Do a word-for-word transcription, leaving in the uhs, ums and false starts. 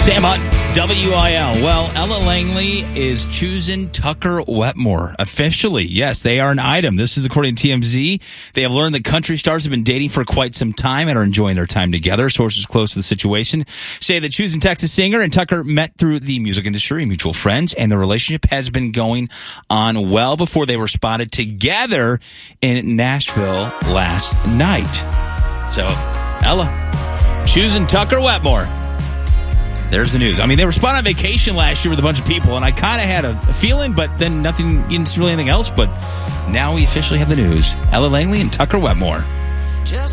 Sam on W I L. Well, Ella Langley is choosing Tucker Wetmore officially. Yes, they are an item. This is according to T M Z. They have learned that country stars have been dating for quite some time and are enjoying their time together. Sources close to the situation say that choosing Texas singer and Tucker met through the music industry, mutual friends, and the relationship has been going on well before they were spotted together in Nashville last night. So, Ella choosing Tucker Wetmore. There's the news. I mean, they were spotted on vacation last year with a bunch of people, and I kind of had a, a feeling, but then nothing, didn't really anything else. But now we officially have the news. Ella Langley and Tucker Wetmore. Just